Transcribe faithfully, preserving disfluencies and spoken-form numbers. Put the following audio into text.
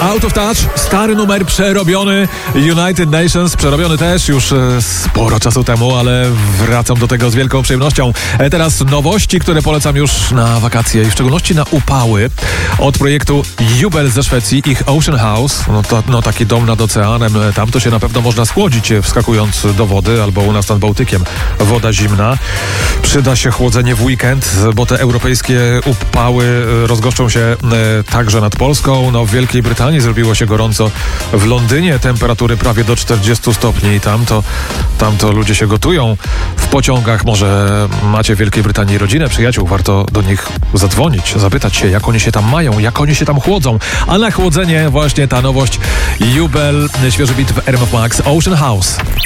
Out of Touch, stary numer przerobiony, United Nations, przerobiony też już e, sporo czasu temu, ale wracam do tego z wielką przyjemnością. E, teraz nowości, które polecam już na wakacje i w szczególności na upały. Od projektu Jubel ze Szwecji, ich Ocean House, no, to, no taki dom nad oceanem, tam to się na pewno można schłodzić wskakując do wody, albo u nas nad Bałtykiem woda zimna. Przyda się chłodzenie w weekend, bo te europejskie upały rozgoszczą się e, także nad Polską. No w Wielkiej Brytanii zrobiło się gorąco, w Londynie temperatury prawie do czterdziestu stopni i tam to, tam to ludzie się gotują w pociągach. Może macie w Wielkiej Brytanii rodzinę, przyjaciół, warto do nich zadzwonić, zapytać się, jak oni się tam mają, jak oni się tam chłodzą. A na chłodzenie właśnie ta nowość Jubel, świeży bit w R M F Max, Ocean House.